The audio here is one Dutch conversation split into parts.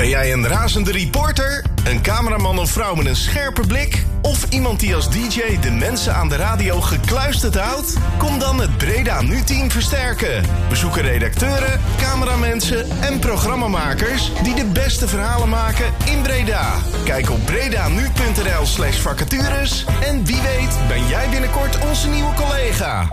Ben jij een razende reporter? Een cameraman of vrouw met een scherpe blik? Of iemand die als DJ de mensen aan de radio gekluisterd houdt? Kom dan het Breda Nu-team versterken. We zoeken redacteuren, cameramensen en programmamakers die de beste verhalen maken in Breda. Kijk op bredanu.nl/vacatures en wie weet ben jij binnenkort onze nieuwe collega.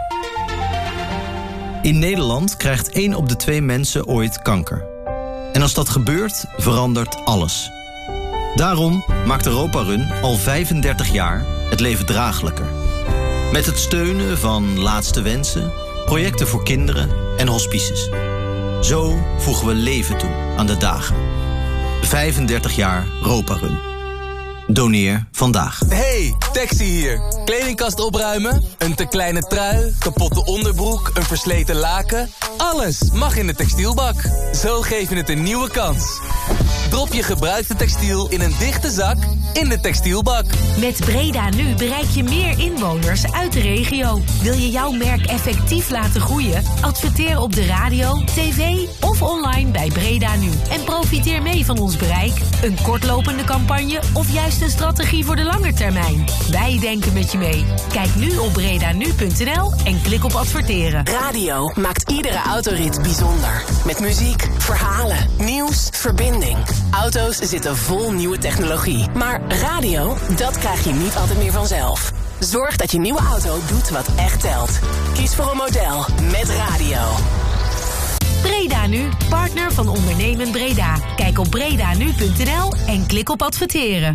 In Nederland krijgt 1 op de 2 mensen ooit kanker. En als dat gebeurt, verandert alles. Daarom maakt Europa Run al 35 jaar het leven draaglijker. Met het steunen van Laatste Wensen, projecten voor kinderen en hospices. Zo voegen we leven toe aan de dagen. 35 jaar Europa Run. Doneer vandaag. Hey, Taxi hier. Kledingkast opruimen? Een te kleine trui? Kapotte onderbroek? Een versleten laken? Alles mag in de textielbak. Zo geef je het een nieuwe kans. Drop je gebruikte textiel in een dichte zak in de textielbak. Met Breda Nu bereik je meer inwoners uit de regio. Wil je jouw merk effectief laten groeien? Adverteer op de radio, tv of online bij Breda Nu. En profiteer mee van ons bereik. Een kortlopende campagne of juist een strategie voor de lange termijn. Wij denken met je mee. Kijk nu op bredanu.nl en klik op adverteren. Radio maakt iedere autorit bijzonder. Met muziek, verhalen, nieuws, verbinding. Auto's zitten vol nieuwe technologie. Maar radio, dat krijg je niet altijd meer vanzelf. Zorg dat je nieuwe auto doet wat echt telt. Kies voor een model met radio. Breda Nu, partner van Ondernemen Breda. Kijk op bredanu.nl en klik op adverteren.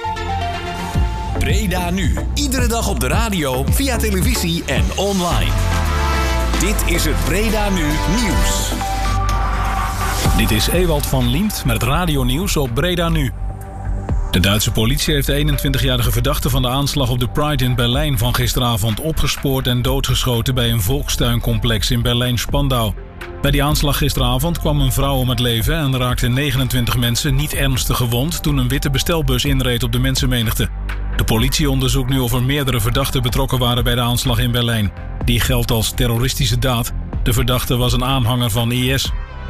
Breda Nu. Iedere dag op de radio, via televisie en online. Dit is het Breda Nu nieuws. Dit is Ewald van Liemt met het radionieuws op Breda Nu. De Duitse politie heeft de 21-jarige verdachte van de aanslag op de Pride in Berlijn van gisteravond opgespoord en doodgeschoten bij een volkstuincomplex in Berlijn-Spandau. Bij die aanslag gisteravond kwam een vrouw om het leven en raakten 29 mensen niet ernstig gewond toen een witte bestelbus inreed op de mensenmenigte. De politie onderzoekt nu of er meerdere verdachten betrokken waren bij de aanslag in Berlijn. Die geldt als terroristische daad. De verdachte was een aanhanger van IS.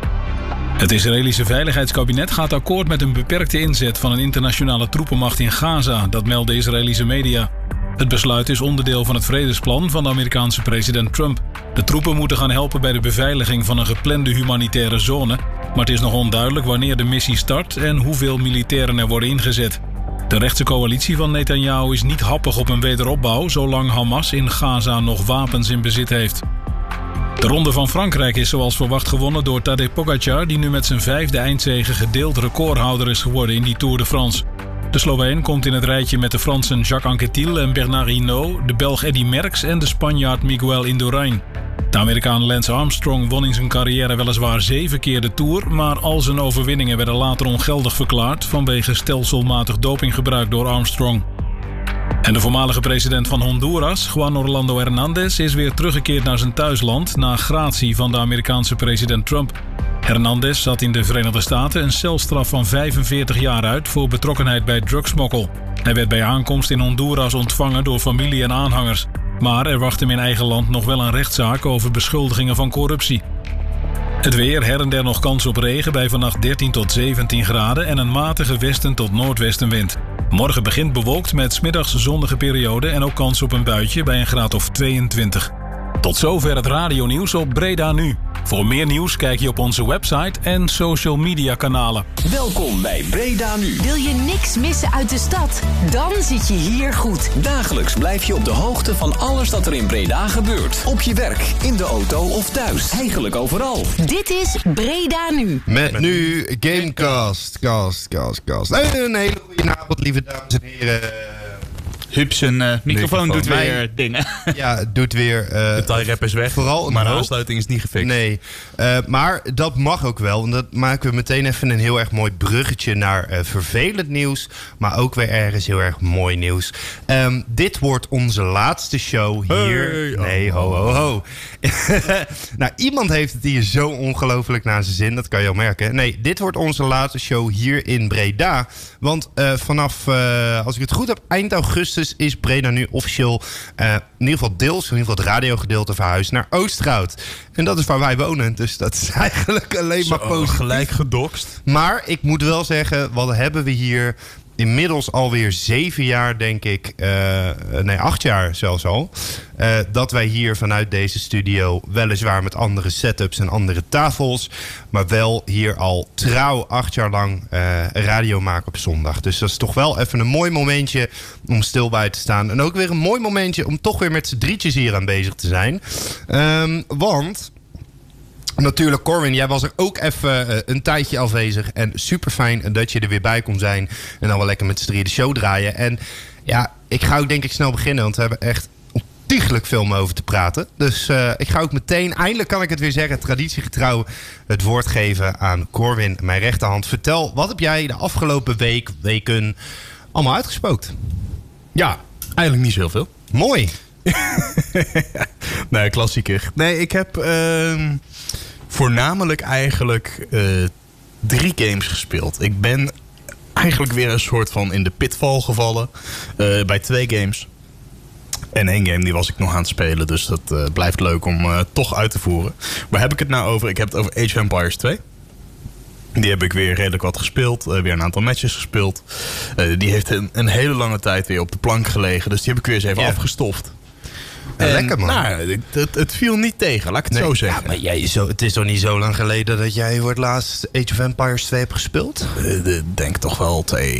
Het Israëlische Veiligheidskabinet gaat akkoord met een beperkte inzet van een internationale troepenmacht in Gaza, dat melden Israëlische media. Het besluit is onderdeel van het vredesplan van de Amerikaanse president Trump. De troepen moeten gaan helpen bij de beveiliging van een geplande humanitaire zone, maar het is nog onduidelijk wanneer de missie start en hoeveel militairen er worden ingezet. De rechtse coalitie van Netanyahu is niet happig op een wederopbouw, zolang Hamas in Gaza nog wapens in bezit heeft. De Ronde van Frankrijk is zoals verwacht gewonnen door Tadej Pogačar, die nu met zijn 5e eindzege gedeeld recordhouder is geworden in die Tour de France. De Sloveen komt in het rijtje met de Fransen Jacques Anquetil en Bernard Hinault, de Belg Eddy Merckx en de Spanjaard Miguel Indurain. De Amerikaan Lance Armstrong won in zijn carrière weliswaar 7 keer de Tour, maar al zijn overwinningen werden later ongeldig verklaard vanwege stelselmatig dopinggebruik door Armstrong. En de voormalige president van Honduras, Juan Orlando Hernández, is weer teruggekeerd naar zijn thuisland na gratie van de Amerikaanse president Trump. Hernández zat in de Verenigde Staten een celstraf van 45 jaar uit voor betrokkenheid bij drugsmokkel. Hij werd bij aankomst in Honduras ontvangen door familie en aanhangers. Maar er wacht hem in eigen land nog wel een rechtszaak over beschuldigingen van corruptie. Het weer, her en der nog kans op regen bij vannacht 13 tot 17 graden en een matige westen tot noordwestenwind. Morgen begint bewolkt met 's middags zonnige periode en ook kans op een buitje bij een graad of 22. Tot zover het radionieuws op Breda Nu. Voor meer nieuws kijk je op onze website en social media kanalen. Welkom bij Breda Nu. Wil je niks missen uit de stad? Dan zit je hier goed. Dagelijks blijf je op de hoogte van alles dat er in Breda gebeurt. Op je werk, in de auto of thuis. Eigenlijk overal. Dit is Breda Nu. Met nu Gamecast. Een hele goede avond, lieve dames en heren. Huub zijn microfoon doet weer dingen. Ja, doet weer... de tie-rap is weg, vooral maar de aansluiting is niet gefixt. Nee, maar dat mag ook wel. Want dat maken we meteen even een heel erg mooi bruggetje naar vervelend nieuws. Maar ook weer ergens heel erg mooi nieuws. Dit wordt onze laatste show hier. Hey, nee, ho. Nou, iemand heeft het hier zo ongelooflijk naar zijn zin. Dat kan je al merken. Nee, dit wordt onze laatste show hier in Breda. Want vanaf, als ik het goed heb, eind augustus augustus is Breda nu officieel in ieder geval deels, in ieder geval het radiogedeelte verhuisd naar Oosterhout. En dat is waar wij wonen, dus dat is eigenlijk alleen maar positief. Gelijk gedokst. Maar ik moet wel zeggen, wat hebben we hier inmiddels alweer 7 jaar, denk ik. 8 jaar zelfs al. Dat wij hier vanuit deze studio, weliswaar met andere setups en andere tafels, maar wel hier al trouw 8 jaar lang radio maken op zondag. Dus dat is toch wel even een mooi momentje om stil bij te staan. En ook weer een mooi momentje om toch weer met z'n drietjes hier aan bezig te zijn. Want natuurlijk, Corwin, jij was er ook even een tijdje afwezig. En super fijn dat je er weer bij kon zijn. En dan wel lekker met z'n drieën de show draaien. En ja, ik ga ook denk ik snel beginnen. Want we hebben echt ontiegelijk veel om over te praten. Dus ik ga ook meteen, eindelijk kan ik het weer zeggen, traditiegetrouw het woord geven aan Corwin, mijn rechterhand. Vertel, wat heb jij de afgelopen weken allemaal uitgespookt? Ja, eigenlijk niet zoveel. Mooi. Nee, klassieker. Nee, ik heb voornamelijk eigenlijk 3 games gespeeld. Ik ben eigenlijk weer een soort van in de pitfall gevallen. Bij 2 games. En 1 game die was ik nog aan het spelen. Dus dat blijft leuk om toch uit te voeren. Waar heb ik het nou over? Ik heb het over Age of Empires 2. Die heb ik weer redelijk wat gespeeld. Weer een aantal matches gespeeld. Die heeft een hele lange tijd weer op de plank gelegen. Dus die heb ik weer eens even afgestoft. En, lekker, man. Nou, het viel niet tegen, laat ik het zo zeggen. Ja, maar het is toch niet zo lang geleden dat jij voor het laatst Age of Empires 2 hebt gespeeld? Denk toch wel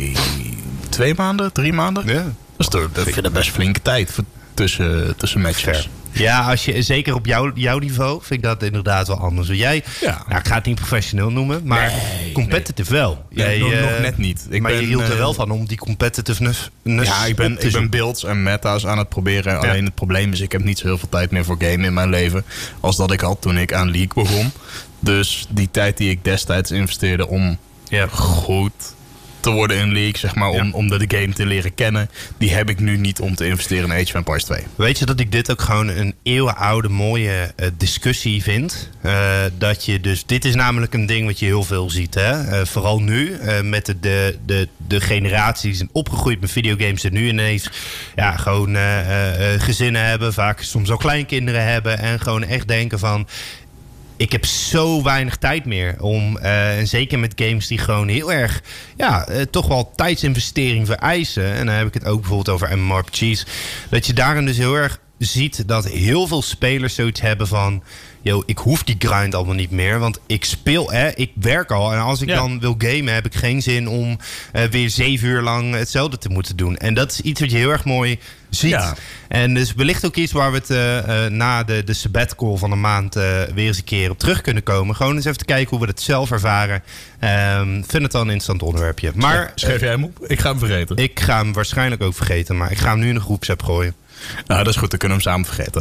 2 maanden, 3 maanden. Ja. Dat vind ik best flinke tijd tussen matches. Fair. Ja, als je, zeker op jouw niveau vind ik dat inderdaad wel anders. Jij, nou, ik ga het niet professioneel noemen, maar competitive wel. Jij, nog net niet. Maar je hield er wel van om die competitiveness. Ja, ik ben builds en meta's aan het proberen. Ja. Alleen het probleem is, ik heb niet zo heel veel tijd meer voor gamen in mijn leven als dat ik had toen ik aan League begon. Dus die tijd die ik destijds investeerde om goed te worden in League, zeg maar, om de game te leren kennen, die heb ik nu niet om te investeren in Age of Empires 2. Weet je dat ik dit ook gewoon een eeuwenoude mooie discussie vind? Dat je dus, dit is namelijk een ding wat je heel veel ziet, hè? Vooral nu, met de generaties die zijn opgegroeid met videogames en nu ineens gewoon gezinnen hebben, vaak soms al kleinkinderen hebben en gewoon echt denken van, ik heb zo weinig tijd meer om, en zeker met games die gewoon heel erg, toch wel tijdsinvestering vereisen. En dan heb ik het ook bijvoorbeeld over MMORPG's. Dat je daarin dus heel erg ziet dat heel veel spelers zoiets hebben van, ik hoef die grind allemaal niet meer, want ik speel, ik werk al. En als ik dan wil gamen, heb ik geen zin om weer 7 uur lang hetzelfde te moeten doen. En dat is iets wat je heel erg mooi ziet. Ja. En dus wellicht ook iets waar we het na de sabbatical van een maand weer eens een keer op terug kunnen komen. Gewoon eens even te kijken hoe we het zelf ervaren. Vind het wel een interessant onderwerpje. Maar schrijf jij hem op? Ik ga hem vergeten. Ik ga hem waarschijnlijk ook vergeten, maar ik ga hem nu in de groepsapp gooien. Nou, dat is goed, dan kunnen we hem samen vergeten.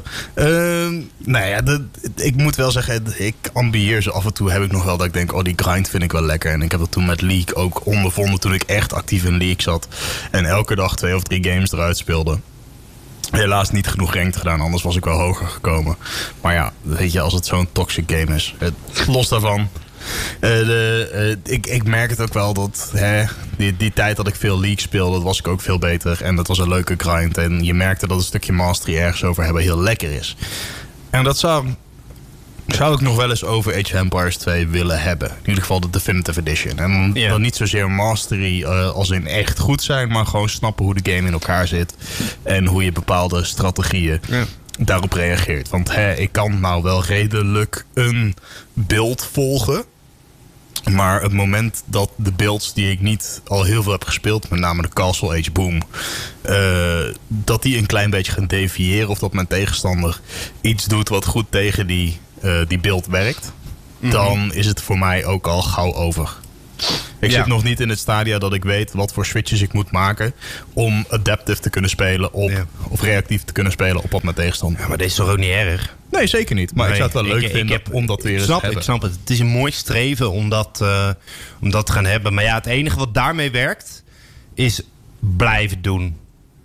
Ik moet wel zeggen, ik ambieer ze af en toe. Heb ik nog wel dat ik denk, die grind vind ik wel lekker. En ik heb dat toen met League ook ondervonden toen ik echt actief in League zat. En elke dag 2 of 3 games eruit speelde. Helaas niet genoeg ranked gedaan, anders was ik wel hoger gekomen. Maar ja, weet je, als het zo'n toxic game is. Los daarvan. Ik merk het ook wel dat die tijd dat ik veel League speelde, was ik ook veel beter. En dat was een leuke grind. En je merkte dat een stukje mastery ergens over hebben heel lekker is. En dat zou ik nog wel eens over Age of Empires 2 willen hebben. In ieder geval de Definitive Edition. En dan niet zozeer mastery als in echt goed zijn, maar gewoon snappen hoe de game in elkaar zit. En hoe je bepaalde strategieën daarop reageert. Want ik kan nou wel redelijk een beeld volgen. Maar het moment dat de builds die ik niet al heel veel heb gespeeld, met name de Castle Age Boom, dat die een klein beetje gaan deviëren, of dat mijn tegenstander iets doet wat goed tegen die beeld werkt, dan is het voor mij ook al gauw over. Ik zit nog niet in het stadia dat ik weet wat voor switches ik moet maken om adaptive te kunnen spelen of reactief te kunnen spelen op wat mijn tegenstander. Ja, maar dit is toch ook niet erg? Nee, zeker niet. Maar ik zou het wel leuk vinden om dat weer eens te hebben. Ik snap het. Het is een mooi streven om dat te gaan hebben. Maar ja, het enige wat daarmee werkt is blijven doen.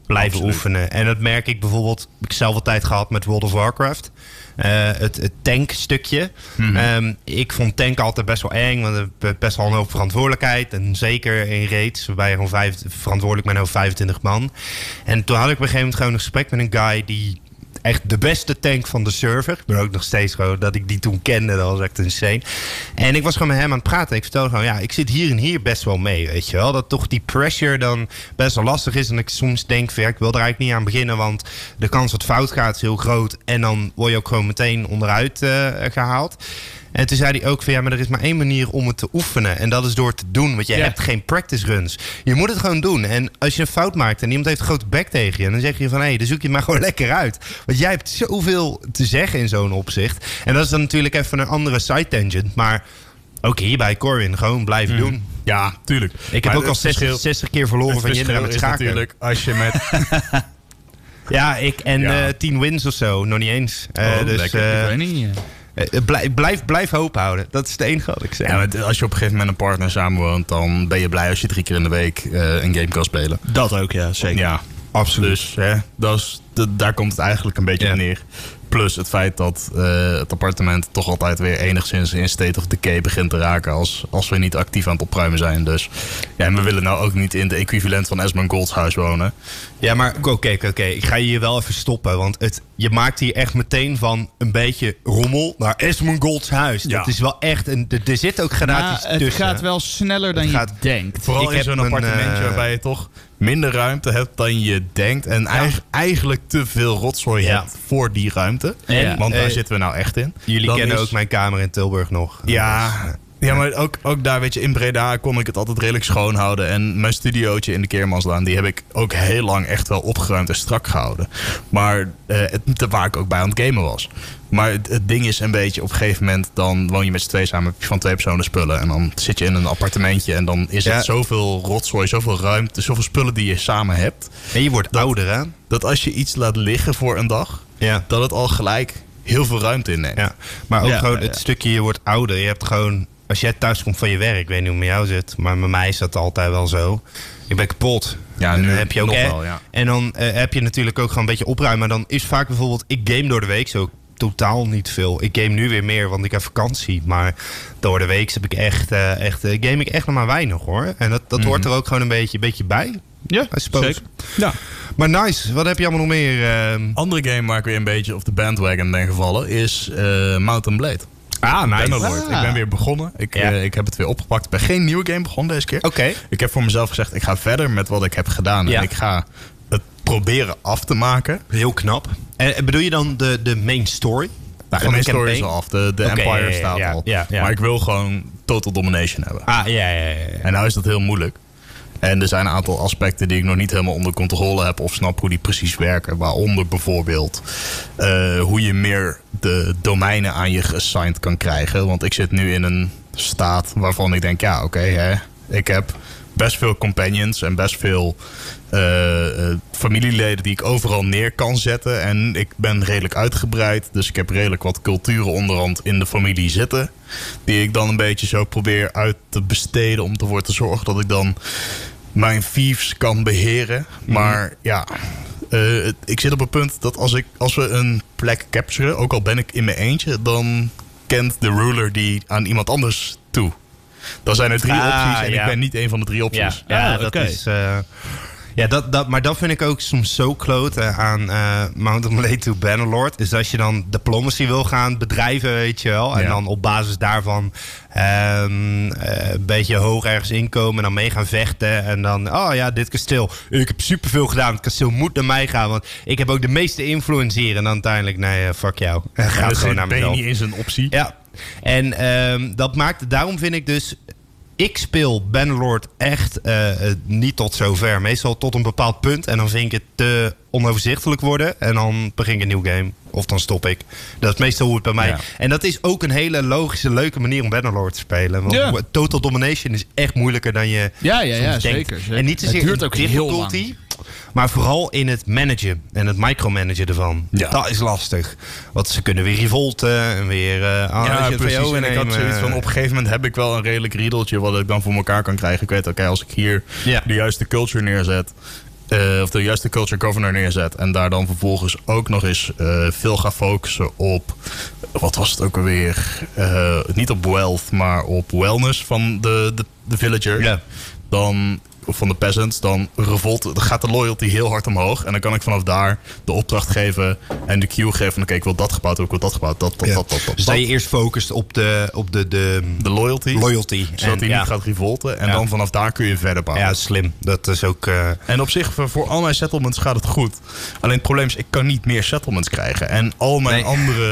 blijven oefenen. En dat merk ik bijvoorbeeld, heb ik zelf altijd gehad met World of Warcraft. Het tankstukje. Ik vond tank altijd best wel eng, want ik heb best wel een hoop verantwoordelijkheid. En zeker in raids, waarbij je gewoon verantwoordelijk bent over 25 man. En toen had ik op een gegeven moment gewoon een gesprek met een guy die echt de beste tank van de server. Ik ben ook nog steeds gewoon dat ik die toen kende. Dat was echt insane. En ik was gewoon met hem aan het praten. Ik vertelde gewoon, ik zit hier en hier best wel mee, weet je wel. Dat toch die pressure dan best wel lastig is. En ik soms denk, ik wil er eigenlijk niet aan beginnen, want de kans dat het fout gaat is heel groot. En dan word je ook gewoon meteen onderuit gehaald. En toen zei hij ook van maar er is maar één manier om het te oefenen. En dat is door te doen, want je hebt geen practice runs. Je moet het gewoon doen. En als je een fout maakt en iemand heeft een grote bek tegen je, dan zeg je van dan zoek je het maar gewoon lekker uit. Want jij hebt zoveel te zeggen in zo'n opzicht. En dat is dan natuurlijk even een andere side tangent. Maar ook hier bij Corwin, gewoon blijven doen. Ja, tuurlijk. Ik heb ook al 60 keer verloren van Jinder met schaken. Natuurlijk, als je met... Ja, ik en 10 wins of zo. Nog niet eens. Dus, lekker. Ik weet niet. Blijf hoop houden. Dat is het enige wat ik zeg. Ja, maar als je op een gegeven moment met een partner samenwoont, dan ben je blij als je 3 keer in de week een game kan spelen. Dat ook, ja, zeker. Ja, absoluut. Dus daar komt het eigenlijk een beetje op neer. Plus het feit dat het appartement toch altijd weer enigszins in state of decay begint te raken als we niet actief aan het opruimen zijn. Dus en we willen nou ook niet in de equivalent van Asmongold's huis wonen. Ja, maar oké. Ik ga je hier wel even stoppen. Want je maakt hier echt meteen van een beetje rommel naar Asmongold's huis. Ja. Dat is wel echt er zit ook gradaties tussen. Het gaat wel sneller dan je denkt. Vooral in zo'n appartementje waarbij je toch minder ruimte hebt dan je denkt. En eigenlijk te veel rotzooi hebt voor die ruimte. Want daar zitten we nou echt in. Jullie kennen ook mijn kamer in Tilburg nog. Ja, maar ook daar, weet je, in Breda kon ik het altijd redelijk schoon houden. En mijn studiootje in de Keermanslaan, die heb ik ook heel lang echt wel opgeruimd en strak gehouden. Maar waar ik ook bij aan het gamen was. Maar het ding is een beetje, op een gegeven moment, dan woon je met z'n twee samen, heb je van 2 personen spullen. En dan zit je in een appartementje en dan is het zoveel rotzooi, zoveel ruimte, zoveel spullen die je samen hebt. En je wordt ouder, hè? Dat als je iets laat liggen voor een dag, dat het al gelijk heel veel ruimte inneemt. Ja, maar ook gewoon het stukje, je wordt ouder. Je hebt gewoon, als jij thuis komt van je werk, ik weet niet hoe het met jou zit, maar met mij is dat altijd wel zo. Ik ben kapot. Ja, en nu dan heb je ook nog wel, En dan heb je natuurlijk ook gewoon een beetje opruimen. Maar dan is vaak bijvoorbeeld, ik game door de week zo totaal niet veel. Ik game nu weer meer, want ik heb vakantie. Maar door de week heb ik game ik echt nog maar weinig, hoor. En dat hoort er ook gewoon een beetje bij. Ja, zeker. Ja. Maar nice, wat heb je allemaal nog meer? Andere game waar ik weer een beetje op de bandwagon ben gevallen is Mount & Blade. Ah, nice. Bannerlord. Ik ben weer begonnen. Ik heb het weer opgepakt. Ik ben geen nieuwe game begonnen deze keer. Oké. Ik heb voor mezelf gezegd, ik ga verder met wat ik heb gedaan. En ik ga het proberen af te maken. Heel knap. En bedoel je dan de main story? Nou, de main story is al af. De Empire staat al. Ja. Maar ik wil gewoon Total Domination hebben. Ja. En nou is dat heel moeilijk. En er zijn een aantal aspecten die ik nog niet helemaal onder controle heb of snap hoe die precies werken. Waaronder bijvoorbeeld hoe je meer de domeinen aan je geassigned kan krijgen. Want ik zit nu in een staat waarvan ik denk, ik heb best veel companions en best veel familieleden die ik overal neer kan zetten. En ik ben redelijk uitgebreid, dus ik heb redelijk wat culturen onderhand in de familie zitten. Die ik dan een beetje zo probeer uit te besteden om ervoor te zorgen dat ik dan mijn fiefs kan beheren. Maar ik zit op het punt dat als we een plek capturen, ook al ben ik in mijn eentje, dan kent de ruler die aan iemand anders toe. Dan zijn er 3 opties en ik ben niet een van de 3 opties. Dat is... maar dat vind ik ook soms zo kloot aan Mount & Blade to Bannerlord. Is als je dan diplomacy wil gaan bedrijven, weet je wel. En dan op basis daarvan een beetje hoog ergens inkomen en dan mee gaan vechten. En dan, dit kasteel. Ik heb superveel gedaan. Het kasteel moet naar mij gaan, want ik heb ook de meeste influence hier. En dan uiteindelijk, nee, fuck jou. Gaat gewoon naar mezelf. Ben je niet eens een optie? Ja. En dat maakt, daarom vind ik dus, ik speel Bannerlord echt niet tot zover. Meestal tot een bepaald punt. En dan vind ik het te onoverzichtelijk worden. En dan begin ik een nieuw game. Of dan stop ik. Dat is meestal hoe het bij mij... Ja. En dat is ook een hele logische, leuke manier om Bannerlord te spelen. Want Total Domination is echt moeilijker dan je soms denkt. Zeker. En niet zozeer het duurt ook heel lang. Maar vooral in het managen en het micromanagen ervan. Ja. Dat is lastig. Want ze kunnen weer revolten en weer... precies. En ik had zoiets van, op een gegeven moment heb ik wel een redelijk riedeltje wat ik dan voor elkaar kan krijgen. Ik weet, als ik hier de juiste culture neerzet of de juiste culture governor neerzet. En daar dan vervolgens ook nog eens veel gaat focussen op... Wat was het ook alweer? Niet op wealth, maar op wellness van de villager. Ja. Dan... van de peasants, dan gaat de loyalty heel hard omhoog. En dan kan ik vanaf daar de opdracht geven en de queue geven van oké, ik wil dat gebouwd, ik wil dat gebouwd, dat. Dus dat je eerst focust op de loyalty. Zodat hij niet gaat revolten. En dan vanaf daar kun je verder bouwen. Ja, slim. Dat is ook... En op zich, voor al mijn settlements gaat het goed. Alleen het probleem is, ik kan niet meer settlements krijgen. En al mijn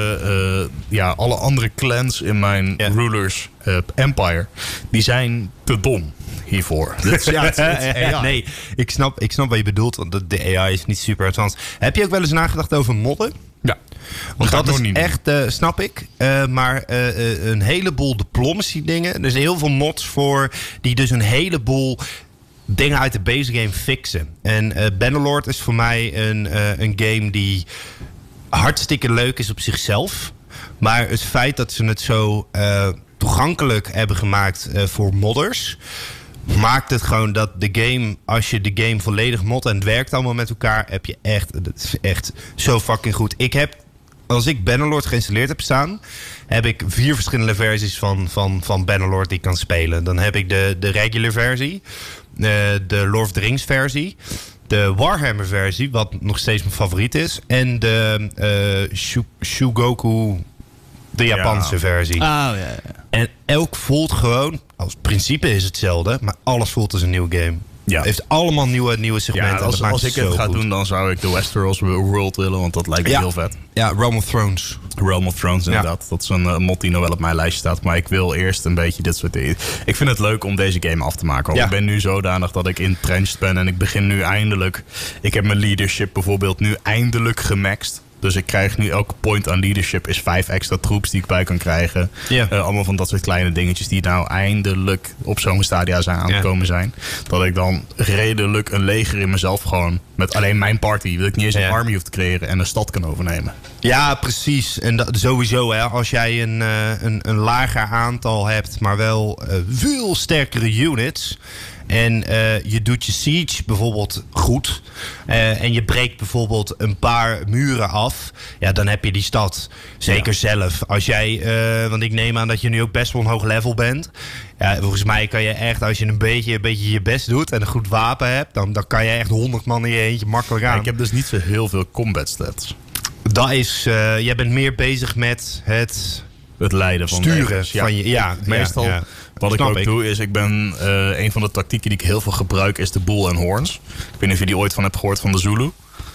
alle andere clans in mijn rulers empire, die zijn te dom hiervoor. Dus het AI. Nee, ik snap wat je bedoelt, want de AI is niet super advanced. Heb je ook wel eens nagedacht over modden? Ja. Want dat is echt, snap ik, maar een heleboel diplomacy dingen. Er zijn heel veel mods voor die dus een heleboel dingen uit de base game fixen. En Bannerlord is voor mij een game die hartstikke leuk is op zichzelf. Maar het feit dat ze het zo toegankelijk hebben gemaakt voor modders, maakt het gewoon dat de game, als je de game volledig mod en het werkt allemaal met elkaar, heb je dat is echt zo fucking goed. Als ik Bannerlord geïnstalleerd heb staan, heb ik 4 verschillende versies van Bannerlord die ik kan spelen. Dan heb ik de regular versie, de Lord of the Rings versie, de Warhammer versie, wat nog steeds mijn favoriet is, en de Shugoku, de Japanse versie. En elk voelt gewoon, als principe is hetzelfde, maar alles voelt als een nieuw game. Ja. Het heeft allemaal nieuwe segmenten. Ja, als ik het ga doen, dan zou ik de Westeros World willen, want dat lijkt me heel vet. Ja, Realm of Thrones. Realm of Thrones, inderdaad. Dat is een mod die nog wel op mijn lijstje staat. Maar ik wil eerst een beetje dit soort dingen. Ik vind het leuk om deze game af te maken. Want ik ben nu zodanig dat ik entrenched ben. En ik begin nu eindelijk... Ik heb mijn leadership bijvoorbeeld nu eindelijk gemaxed. Dus ik krijg nu elke point aan leadership is 5 extra troops die ik bij kan krijgen. Allemaal van dat soort kleine dingetjes die nou eindelijk op zo'n stadia zijn aangekomen zijn. Dat ik dan redelijk een leger in mezelf gewoon met alleen mijn party, dat ik niet eens een army hoef te creëren en een stad kan overnemen. Ja, precies. En dat, sowieso, hè, als jij een lager aantal hebt, maar wel veel sterkere units. En je doet je siege bijvoorbeeld goed. En je breekt bijvoorbeeld een paar muren af. Ja, dan heb je die stad. Zeker zelf. Als jij, want ik neem aan dat je nu ook best wel een hoog level bent. Ja, volgens mij kan je echt, als je een beetje je best doet en een goed wapen hebt, dan kan je echt 100 man in je eentje makkelijk aan. Ja, ik heb dus niet zo heel veel combat stats. Dat is, jij bent meer bezig met het leiden van sturen van je. Meestal. Wat ik ook doe is, ik ben een van de tactieken die ik heel veel gebruik is de bull en horns. Ik weet niet of je die ooit van hebt gehoord van de Zulu.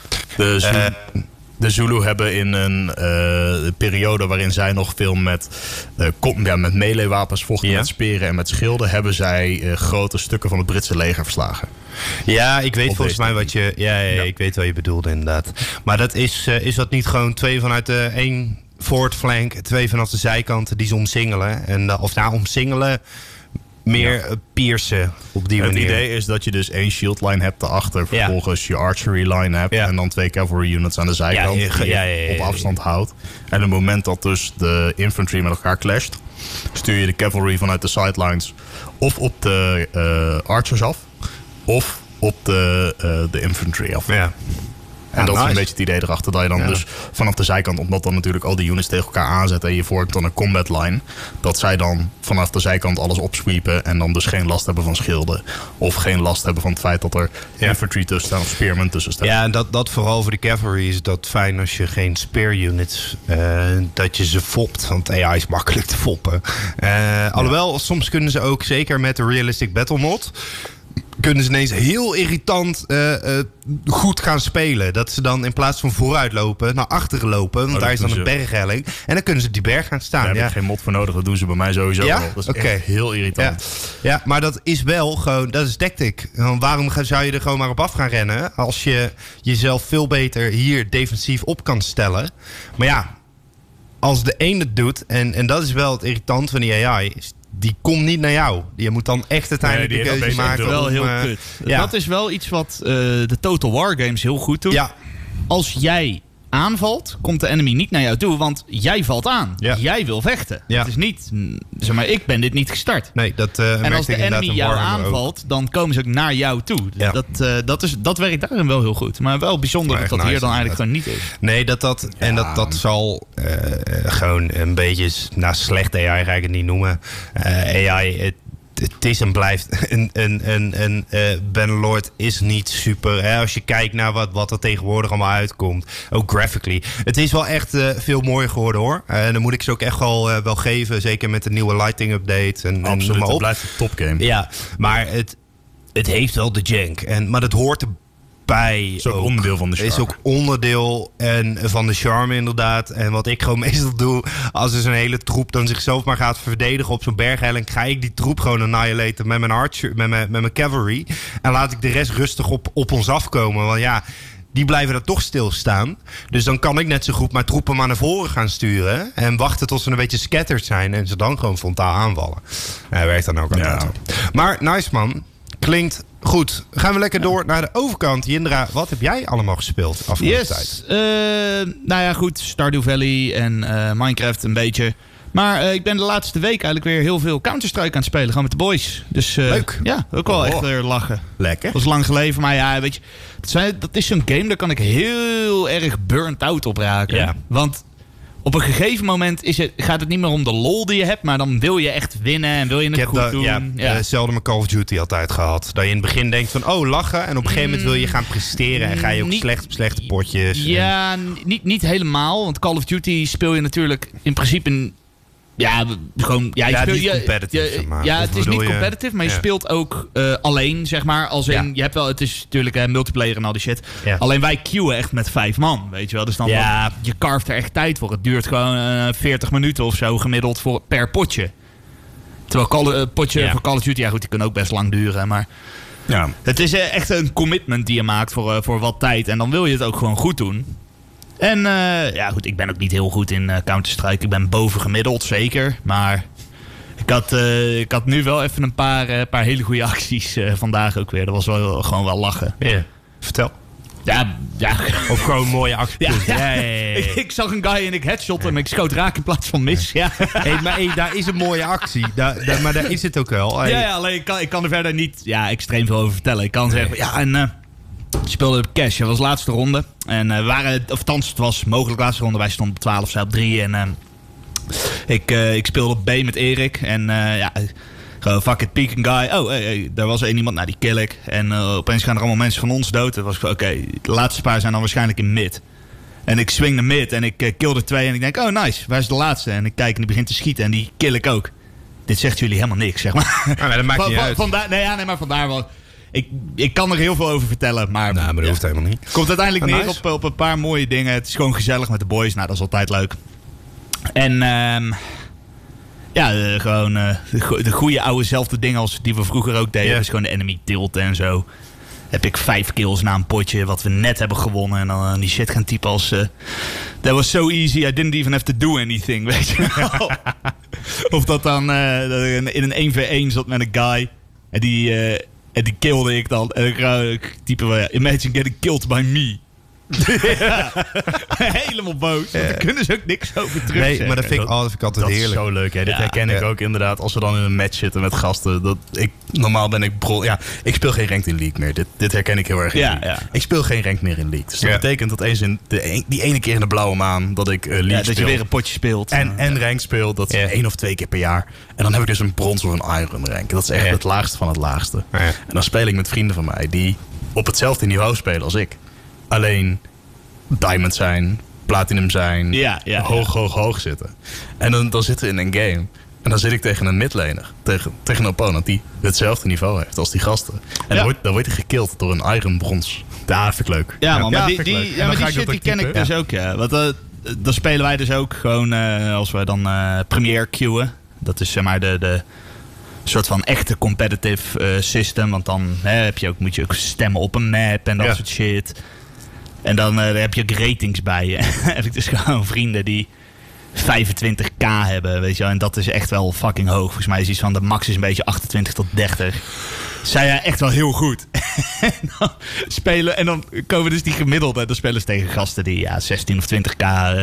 De Zulu hebben in een periode waarin zij nog veel met melee-wapens vochten, met speren en met schilden, hebben zij grote stukken van het Britse leger verslagen. Ja, ik weet volgens mij wat je... Ja, ik weet wat je bedoelde inderdaad. Maar dat is dat niet gewoon 2 vanuit de 1 forward flank, 2 vanaf de zijkanten die ze omsingelen? En, omsingelen, meer piercen op die manier. Het idee is dat je dus 1 shield line hebt daarachter, vervolgens je archery line hebt en dan 2 cavalry units aan de zijkant die je op afstand houdt. En op het moment dat dus de infantry met elkaar clasht, stuur je de cavalry vanuit de sidelines of op de archers af, of op de infantry af. Ja. En dat is een beetje het idee erachter, dat je dan dus vanaf de zijkant, omdat dan natuurlijk al die units tegen elkaar aanzetten en je vormt dan een combat line, dat zij dan vanaf de zijkant alles opsweepen en dan dus geen last hebben van schilden. Of geen last hebben van het feit dat er infantry tussen staan of spearmen tussen staan. Ja, en dat vooral voor de cavalry is dat fijn als je geen spear units, dat je ze fopt. Want AI is makkelijk te foppen. Alhoewel, soms kunnen ze ook, zeker met de Realistic Battle mod, kunnen ze ineens heel irritant goed gaan spelen. Dat ze dan in plaats van vooruit lopen, naar achteren lopen. Want daar is dan een berghelling. En dan kunnen ze op die berg gaan staan. Daar heb ik geen mod voor nodig. Dat doen ze bij mij sowieso al. Dat is echt heel irritant. Ja, maar dat is wel gewoon, dat is tactic. Waarom zou je er gewoon maar op af gaan rennen als je jezelf veel beter hier defensief op kan stellen? Maar ja, als de een het doet, en dat is wel het irritant van die AI, die komt niet naar jou. Je moet dan echt uiteindelijk de keuze maken. Dat is wel heel kut. Dat is wel iets wat de Total War games heel goed doen. Ja. Als jij aanvalt, komt de enemy niet naar jou toe, want jij valt aan. Ja. Jij wil vechten. Ja. Het is niet, zeg maar, ik ben dit niet gestart. Nee, dat en als de enemy jou aanvalt, dan komen ze ook naar jou toe. Ja. Dat werkt daarin wel heel goed. Maar wel bijzonder dat nice, hier dan eigenlijk gewoon niet is. Nee, dat zal gewoon een beetje... Nou, slecht AI ga ik het niet noemen. AI... Het is en blijft. Een Bannerlord is niet super. Hè? Als je kijkt naar wat er tegenwoordig allemaal uitkomt. Ook graphically. Het is wel echt veel mooier geworden, hoor. En dan moet ik ze ook echt wel geven. Zeker met de nieuwe lighting update. Absoluut, noem maar op. het blijft een topgame. Ja, maar het heeft wel de jank. Maar dat hoort erbij. Is ook onderdeel van de charme. Is ook onderdeel van de charme, inderdaad. En wat ik gewoon meestal doe, als er zo'n hele troep dan zichzelf maar gaat verdedigen op zo'n berghelling, ga ik die troep gewoon annihilaten met mijn archer, met mijn cavalry. En laat ik de rest rustig op ons afkomen. Want ja, die blijven er toch stilstaan. Dus dan kan ik net zo goed mijn troepen maar naar voren gaan sturen. En wachten tot ze een beetje scattered zijn. En ze dan gewoon frontaal aanvallen. Werkt dan ook altijd zo. Maar nice, man. Klinkt goed. Gaan we lekker door naar de overkant. Jindra, wat heb jij allemaal gespeeld afgelopen tijd? Nou ja, goed. Stardew Valley en Minecraft een beetje. Maar ik ben de laatste week eigenlijk weer heel veel Counter-Strike aan het spelen. Gewoon met de boys. Dus, leuk. Ja, ook wel echt weer lachen. Lekker. Dat was lang geleden. Maar ja, weet je. Dat is zo'n game, daar kan ik heel erg burnt out op raken. Ja. Want op een gegeven moment gaat het niet meer om de lol die je hebt. Maar dan wil je echt winnen en wil je het goed doen. Hetzelfde met Call of Duty altijd gehad. Dat je in het begin denkt van, lachen. En op een gegeven moment wil je gaan presteren. En ga je ook slechte potjes. Ja, niet helemaal. Want Call of Duty speel je natuurlijk in principe... Ja, gewoon... Ja, niet competitive. Het is niet competitive, maar je speelt ook alleen, zeg maar. Als in, je hebt wel... Het is natuurlijk multiplayer en al die shit. Ja. Alleen wij queuen echt met 5 man, weet je wel. Dus dan je carft er echt tijd voor. Het duurt gewoon 40 minuten of zo gemiddeld per potje. Terwijl potje voor Call of Duty... Ja goed, die kan ook best lang duren, maar... Ja. Het is echt een commitment die je maakt voor wat tijd. En dan wil je het ook gewoon goed doen. En ja goed, ik ben ook niet heel goed in Counter-Strike. Ik ben bovengemiddeld, zeker. Maar ik had nu wel even een paar hele goede acties vandaag ook weer. Dat was wel gewoon wel lachen. Yeah. Vertel. Ja. Of gewoon mooie acties. Ja. Ik zag een guy en ik headshot hem. Ik schoot raak in plaats van mis. Ja. Maar daar is een mooie actie. Maar daar is het ook wel. Ja, alleen ik kan er verder niet extreem veel over vertellen. Ik kan zeggen, speelde op cash. Dat was de laatste ronde. En het was mogelijk de laatste ronde. Wij stonden op 12, zij op 3. En ik speelde op B met Erik. En gewoon fuck it, peek een guy. Oh, hey, daar was één iemand. Nou, die kill ik. En opeens gaan er allemaal mensen van ons dood. Dat was oké, de laatste paar zijn dan waarschijnlijk in mid. En ik swing naar mid en ik kill er 2. En ik denk, oh nice, waar is de laatste? En ik kijk en die begint te schieten. En die kill ik ook. Dit zegt jullie helemaal niks, zeg maar. Nee, dat maakt niet uit. Maar vandaar wel... Ik kan er heel veel over vertellen, maar dat hoeft helemaal niet. Komt uiteindelijk neer op een paar mooie dingen. Het is gewoon gezellig met de boys. Nou, dat is altijd leuk. En gewoon de goede oudezelfde dingen als die we vroeger ook deden. Dus gewoon de enemy tilt en zo. Heb ik 5 kills na een potje wat we net hebben gewonnen. En dan die shit gaan typen als... that was so easy, I didn't even have to do anything, weet je wel. Of dat dan in een 1v1 zat met een guy. En die killde ik dan. En dan typen imagine getting killed by me. Helemaal boos. Want daar kunnen ze ook niks over terug zeggen. Maar dat vind ik altijd heerlijk. Dat is zo leuk. Hè? Dit herken ik ook inderdaad. Als we dan in een match zitten met gasten. Normaal ben ik ik speel geen ranked in League meer. Dit herken ik heel erg. Ik speel geen ranked meer in League. Dus dat betekent dat eens die ene keer in de blauwe maan dat ik League speel. Dat je weer een potje speelt. En ranked speelt. Dat is 1 of 2 keer per jaar. En dan heb ik dus een brons of een iron rank. Dat is echt het laagste van het laagste. En dan speel ik met vrienden van mij die op hetzelfde niveau spelen als ik. Alleen diamond zijn, platinum zijn, hoog zitten. En dan zitten we in een game. En dan zit ik tegen een midlaner, tegen een opponent die hetzelfde niveau heeft als die gasten. En dan wordt hij gekillt door een iron brons. Dat vind ik leuk. Ja, man, maar die shit die ken ik dus ook. Ja. Want dan spelen wij dus ook gewoon als wij dan Premiere queuen. Dat is zeg maar de soort van echte competitive system. Want dan moet je ook stemmen op een map en dat soort shit. En dan heb je ook ratings bij je. Heb ik dus gewoon vrienden die 25k hebben, weet je wel. En dat is echt wel fucking hoog. Volgens mij is iets van de max is een beetje 28 tot 30. Zij echt wel heel goed. En dan komen dus die gemiddelde. Dan spelen ze tegen gasten die 16 of 20k